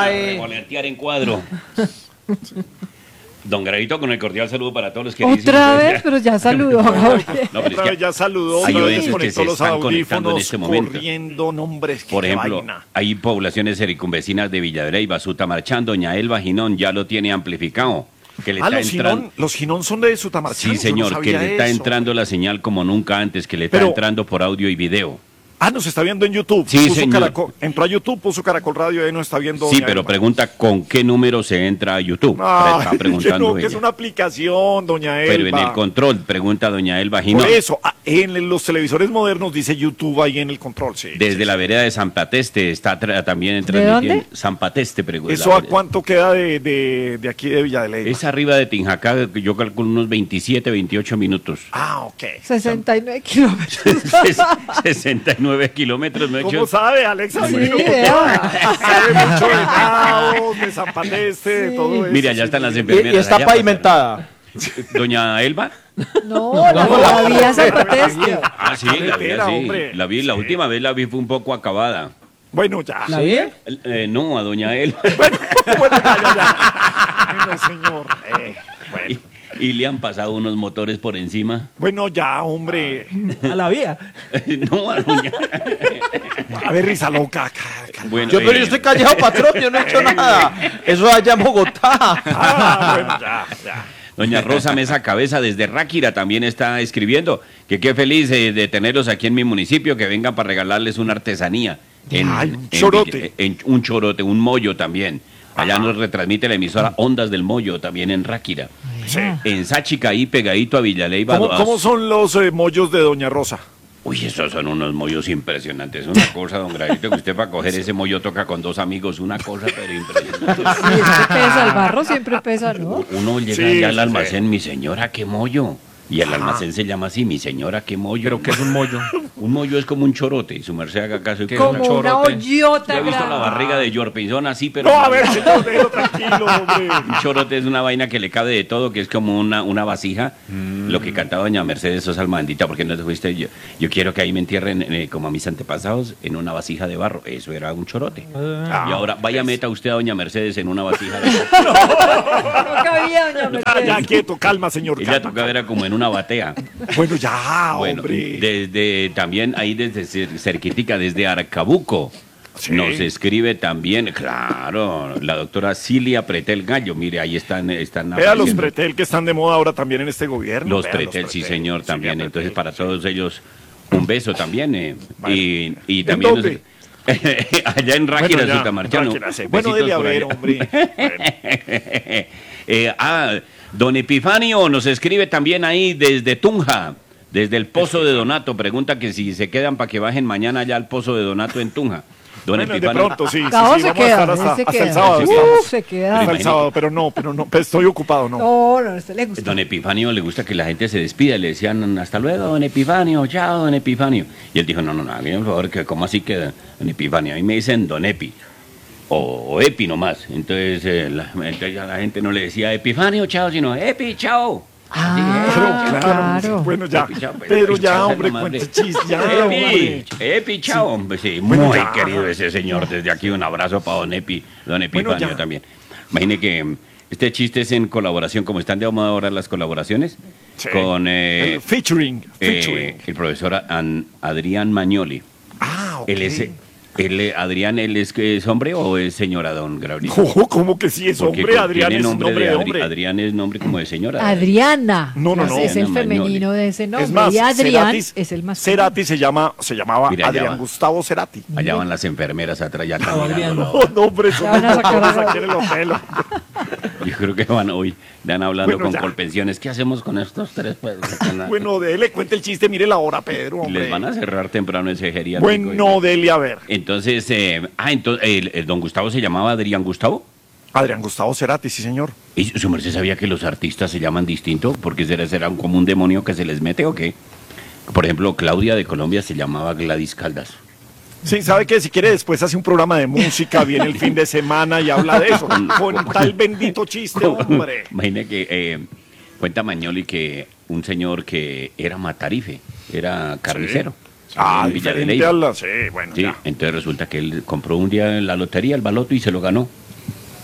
Revoletear en cuadro. Don Gravito, con el cordial saludo para todos los que Otra vez, pero ya saludó. No, pero Otra vez ya saludó, hay otra vez oyentes que desconectó se los están conectando en audífonos, este momento. corriendo, nombres, Por ejemplo, hay poblaciones circunvecinas de Villadrey, Basuta marchando, Doña Elba Ginón ya lo tiene amplificado. Que le está entrando... los Ginón son de Sutamarchán. Sí, señor, que le está entrando la señal como nunca antes, que le está entrando por audio y video. Nos está viendo en YouTube. Sí, señor. Entró a YouTube, puso Caracol Radio y ahí nos está viendo. Sí, pero pregunta con qué número se entra a YouTube. Está preguntando que es una aplicación, doña Elba. Pero en el control, pregunta doña Elba Ginón. Por eso, en los televisores modernos dice YouTube ahí en el control, sí. Desde la vereda de San Pateste está también transmitiendo. ¿De San Pateste, pregunta. ¿Eso a cuánto queda de aquí de Villa de Leyva? Es arriba de Tinjacá, yo calculo unos 27, 28 minutos. Ok. 69 kilómetros. 69 kilómetros, ¿no? ¿Cómo sabe, Alexa? Sí, sabe mucho de Naos, de San Pateste, de todo eso. Mira, allá están las enfermeras. Y está pavimentada. Doña Elba. No, la vía San Pateste. Ah, sí, la vi, sí. La última vez la vi fue un poco acabada. Bueno, ya. ¿La vi? No, a doña Elba. Bueno, ya. Bueno, señor. Bueno. Y le han pasado unos motores por encima. Bueno, ya, hombre. ¿A la vía? No, a doña. A ver, risa loca. Bueno, Pero yo estoy callado, patrón, yo no he hecho nada. Eso es allá en Bogotá. Bueno, ya. Doña Rosa Mesa Cabeza desde Ráquira también está escribiendo que qué feliz de tenerlos aquí en mi municipio, que vengan para regalarles una artesanía. Un chorote. Un chorote, un mollo también. Allá nos retransmite la emisora Ondas del Mollo, también en Ráquira. Sí. En Sáchica, ahí pegadito a Villaleiva. ¿Cómo son los mollos de doña Rosa? Uy, esos son unos mollos impresionantes. Una cosa, don Gravito, que usted para coger ese mollo toca con dos amigos. Una cosa, pero impresionante. Sí, es que pesa, el barro siempre pesa, ¿no? Uno llega allá al almacén, mi señora, qué mollo. Y el almacén se llama así, mi señora, qué mollo. ¿Pero qué es un mollo? Un mollo es como un chorote, y su merced haga caso. ¿Qué es Como un chorote? una hoyota ¿Ya ha visto la grande. barriga de Yorpizón así, pero... No, a ver, señor, déjelo tranquilo, hombre. Un chorote es una vaina que le cabe de todo, que es como una vasija. Lo que cantaba doña Mercedes Sosa Almandita, porque no te fuiste yo quiero que ahí me entierren como a mis antepasados en una vasija de barro. Eso era un chorote. Y ahora vaya meta usted a doña Mercedes en una vasija de barro. No cabía, doña Mercedes. Ya, quieto, calma, señor. Ella calma. tocaba era como en una batea. Bueno, ya, Bueno, hombre. también ahí desde cerquitica, desde Arcabuco, Sí. nos escribe también, claro, la doctora Cilia Pretel Gallo. Mire, ahí están Vea los apareciendo. Pretel que están de moda ahora también en este gobierno. Los Vea Pretel, sí señor, Sí, también. Pretel, Entonces, para sí. todos ellos, un beso también. Vale. Y ¿En también... dónde? allá en Ráquira, Bueno, ya, Sutamarchano. Ráquira, sí. Bueno, Besitos dele a por ver, allá. hombre. Bueno. Don Epifanio nos escribe también ahí desde Tunja, desde el Pozo de Donato. Pregunta que si se quedan para que bajen mañana allá al Pozo de Donato en Tunja. Don Bueno, de Epifanio. pronto, sí. Cabo se vamos a queda, estar él se hasta queda. el sábado. Sí, estamos. Se queda. Hasta el sábado, pero no, pues estoy ocupado, ¿no? No, a usted le gusta. Don Epifanio le gusta que la gente se despida. Le decían, hasta luego, don Epifanio, chao, don Epifanio. Y él dijo, no, hágame por favor, que ¿cómo así que don Epifanio? A mí me dicen don Epi. O Epi nomás. Entonces, entonces a la gente no le decía Epifanio, chao, sino Epi, chao. Claro. Bueno, ya. Epi, chao, Pero Epi, ya, chao, hombre, madre. cuente chis, ya, hombre. Epi, chao, hombre. Sí, Bueno, muy ya. querido ese señor. Desde aquí un abrazo para don Epifanio Bueno, ya. también. Imagine que este chiste es en colaboración, como están de moda ahora las colaboraciones, Sí. con El featuring. el profesor Adrián Magnoli. Ok. Adrián, ¿él es hombre o es señora, don Gabriel? No, ¿cómo que sí es Porque hombre? Adrián tiene es nombre de hombre. Adrián es nombre como de señora. Adriana. No. Es el Adriana femenino de ese nombre. Es más, Y Adrián Cerati- es el más. Cerati se llamaba Mira, allá Adrián va. Gustavo Cerati. Allá van las enfermeras atrás ya Adrián. caminando. No, hombre, son Ya van a sacar doctores a- aquí en el hotel. Yo creo que van hoy, van hablando Bueno, con ya. Colpensiones. ¿Qué hacemos con estos tres? Pues, Bueno, dele, cuente el chiste, mire la hora, Pedro, hombre. les van a cerrar temprano ese geriátrico. Bueno, dele, a ver. Entonces, el don Gustavo se llamaba Adrián Gustavo. Adrián Gustavo Cerati, sí, señor. ¿Y su merced sabía que los artistas se llaman distinto? ¿Porque será como un demonio que se les mete o qué? Por ejemplo, Claudia de Colombia se llamaba Gladys Caldas. Sí, ¿sabe qué? Si quiere después hace un programa de música, viene el fin de semana y habla de eso. Con tal bendito chiste, hombre. Imagina que cuenta Magnoli que un señor que era matarife, era carnicero. en Villa de diferente Leyva. a la... Sí, bueno, Sí, ya. entonces resulta que él compró un día en la lotería, el baloto, y se lo ganó.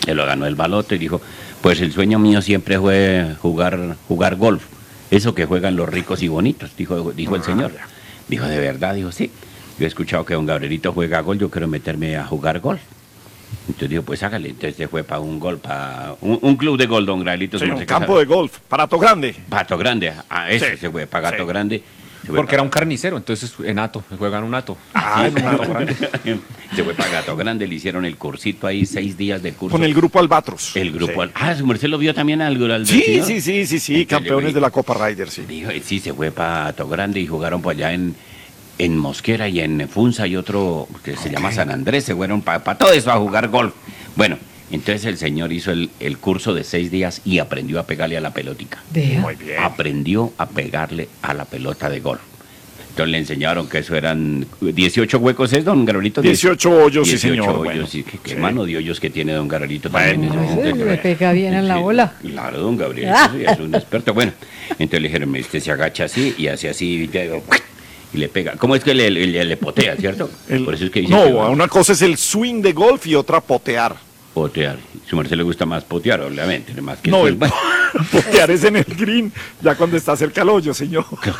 Se lo ganó el baloto y dijo, pues el sueño mío siempre fue jugar golf. Eso que juegan los ricos y bonitos, dijo el señor. Dijo, ¿de verdad? Dijo, sí. Yo he escuchado que don Gabrielito juega golf, yo quiero meterme a jugar golf. Entonces dijo, pues hágale. Entonces se fue para un golf, para un club de golf, don Gabrielito. Sí, un campo de golf, para Hato Grande. Pato Grande, ese Sí, se fue para Gato sí. Grande. Porque era un carnicero, entonces en Ato, juegan un Ato. Ah, en un Hato Grande. Se fue para Gato Grande, le hicieron el cursito ahí, 6 días de curso. Con el grupo Albatros. El grupo. Sí. Su merced lo vio también al Sí, señor. sí, Entonces, campeones de la Copa Ryder, sí. Dijo, sí, se fue para Gato Grande y jugaron por allá en Mosquera y en Funza y otro que se llama San Andrés. Se fueron para todo eso a jugar golf. Bueno, entonces el señor hizo el curso de 6 días y aprendió a pegarle a la pelotica. Vea. Muy bien. Aprendió a pegarle a la pelota de golf. Entonces le enseñaron que eso eran 18 huecos, ¿es, don Gabrielito? 18 hoyos, sí, 18 señor. hoyos, Bueno, sí, qué sí. mano de hoyos que tiene don Gabrielito Bueno, también. Le pega bien en la Sí, bola. Claro, don Gabriel, sí, es un experto. Bueno, entonces le dijeron, usted se agacha así y hace así y le pega. ¿Cómo es que le potea, cierto? Por eso es que dice que No, una cosa es el swing de golf y otra potear. potear. Su merced le gusta más potear, obviamente, más que No, el el potear es en el green, ya cuando está cerca al hoyo, señor.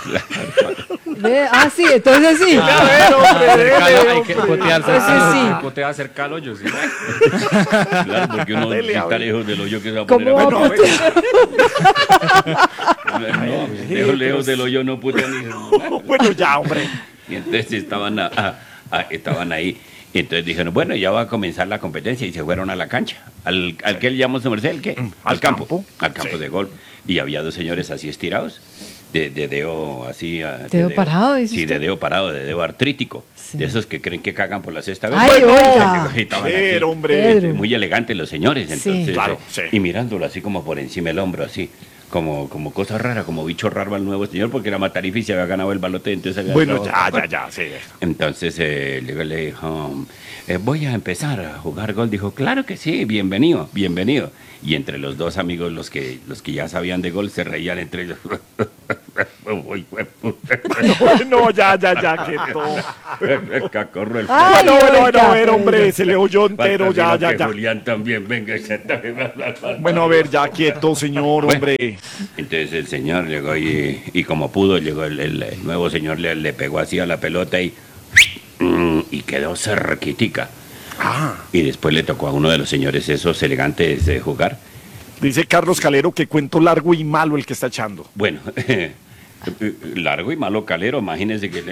Sí, entonces sí. A ver, hombre, dele, Hay que hombre. potear Entonces cerca, sí. hay que potear cerca al hoyo, sí. Claro, porque uno Dele, si a está ver. lejos del hoyo que se va a ¿Cómo poner a va a potear. potear? No, lejos del hoyo no putea ni. Bueno, ya, hombre. Y entonces estaban ahí. Y entonces dijeron, bueno, ya va a comenzar la competencia. Y se fueron a la cancha. ¿Al que le llamó su merced? ¿El qué? Al campo. Al campo Sí. de golf. Y había dos señores así estirados. De dedo así. ¿Dedo parado, dice Sí, usted? de dedo parado, de dedo artrítico. Sí. De esos que creen que cagan por la sexta vez. Ay, Bueno, oiga. estaban Pero, así. hombre. Pedro. Muy elegantes los señores, Sí. entonces. Claro, sí. Y mirándolo así como por encima del hombro, así. Como cosa rara, como bicho raro al nuevo señor, porque era Matarife y se había ganado el balote. Entonces había Bueno, estado- ya, sí. Entonces le dijo, voy a empezar a jugar golf. Dijo, claro que sí, bienvenido, bienvenido. Y entre los dos amigos, los que ya sabían de golf, se reían entre ellos. Uy, No, ya, quieto. Cacorro el Ay, Bueno, oiga, a ver, hombre, Pedro. se le oyó entero, ya. Julián también, venga. Bueno, a ver, ya, quieto, señor, Bueno. hombre. Entonces el señor llegó y como pudo, llegó el nuevo señor, le pegó así a la pelota y quedó cerquitica. Y después le tocó a uno de los señores esos elegantes de jugar. Dice Carlos Calero que cuento largo y malo el que está echando. Bueno, largo y malo calero, imagínense que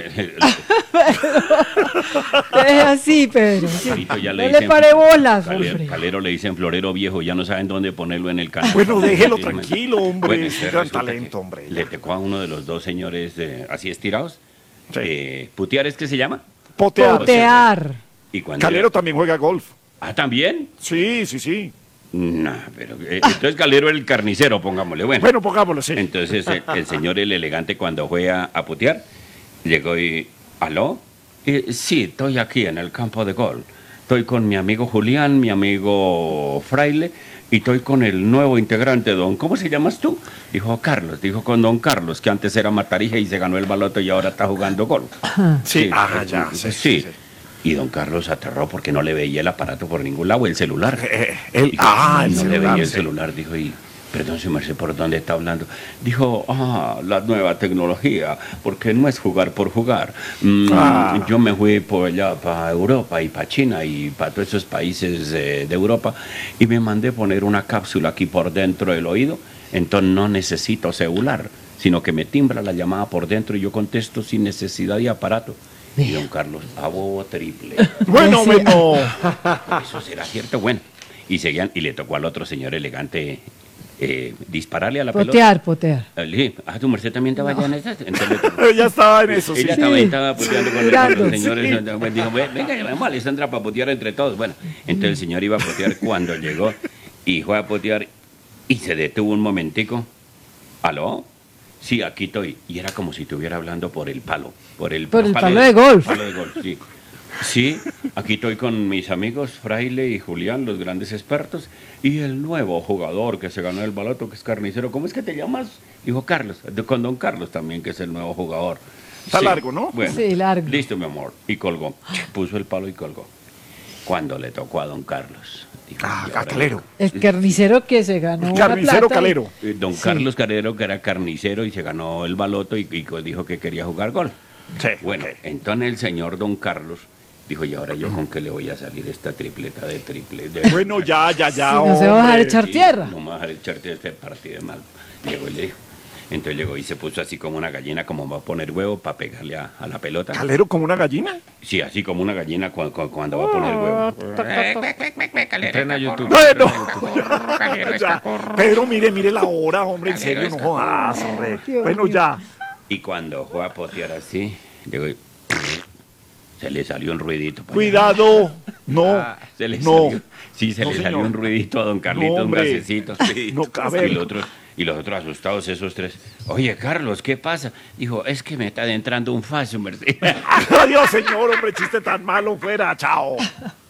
Es así, Pedro. sí. Calito ya No le le dicen- pare bolas, hombre. Calero le dicen florero viejo, ya no saben dónde ponerlo en el canal. Bueno, déjelo Sí, tranquilo, hombre, Bueno, es un entonces gran resulta talento, que hombre. Le tocó a uno de los dos señores así estirados. Sí. ¿Putear es que se llama? Potear. Potear. Y cuando Calero también juega golf. ¿también? Sí. No, pero entonces Calero el carnicero, pongámosle. Bueno, pongámoslo, sí. Entonces el señor, el elegante, cuando fue a putear, llegó y, ¿aló? Sí, estoy aquí en el campo de golf. Estoy con mi amigo Julián, mi amigo Fraile, y estoy con el nuevo integrante, don, ¿cómo se llamas tú? Dijo Carlos, dijo con don Carlos, que antes era Matarije y se ganó el baloto y ahora está jugando golf. Sí, ya, sí. Y don Carlos aterró porque no le veía el aparato por ningún lado, el celular. El Dijo, celular, no le veía el sí. celular, dijo, y perdón, si merced, ¿por dónde está hablando? Dijo, la nueva tecnología, porque no es jugar por jugar. Yo me fui por allá para Europa y para China y para todos esos países de Europa y me mandé poner una cápsula aquí por dentro del oído, entonces no necesito celular, sino que me timbra la llamada por dentro y yo contesto sin necesidad de aparato. Y don Carlos, a bobo triple. Bueno, Eso será cierto, bueno. Y seguían, y le tocó al otro señor elegante dispararle a la Potear, potear. pelota. Le dije, tu merced también estaba allá en esas. Entonces le tocó. ya estaba en eso, sí. Ella Sí. estaba puteando con Mirando, los señores. Pues dijo, venga, vamos a Alessandra para putear entre todos. Bueno, entonces el señor iba a putear cuando llegó y fue a putear y se detuvo un momentico. ¿Aló? Sí, aquí estoy. Y era como si estuviera hablando por el palo. Por el palo de golf. Palo de golf, sí. Sí, aquí estoy con mis amigos Fraile y Julián, los grandes expertos, y el nuevo jugador que se ganó el baloto, que es carnicero. ¿Cómo es que te llamas? Dijo Carlos, con don Carlos también, que es el nuevo jugador. Está largo, ¿no? Bueno, Sí, largo. Listo, mi amor. Y colgó. Puso el palo y colgó. Cuando le tocó a don Carlos, Dijo, Ah, "Y ahora Calero. El carnicero que se ganó la Carnicero plata. Calero. Don Sí. Carlos Calero, que era carnicero y se ganó el baloto y dijo que quería jugar golf. Sí, Bueno, ok. entonces el señor Don Carlos dijo, ¿y ahora yo con qué le voy a salir esta tripleta de triple? Bueno, ya, Si no se va a dejar hombre. echar tierra. No me va a dejar echarte este partido de mal. Llegó y le dijo. Entonces llegó y se puso así como una gallina, como va a poner huevo para pegarle a la pelota. ¿Calero como una gallina? Sí, así como una gallina cuando va a poner huevo. Entrena YouTube. Bueno, ya. Pedro, mire la hora, hombre, en serio, no jodas, hombre. Bueno, ya. Y cuando fue a potear así, llegó y se le salió un ruidito. para allá. Cuidado. No, Se le no. salió, sí, se No, le salió señor. un ruidito a don Carlito, No, un hombre. gasecito. Sí. No, a ver. Y los otros asustados, esos tres. Oye, Carlos, ¿qué pasa? Dijo, es que me está adentrando un faso, merced. Adiós, señor, hombre, chiste tan malo fuera. Chao.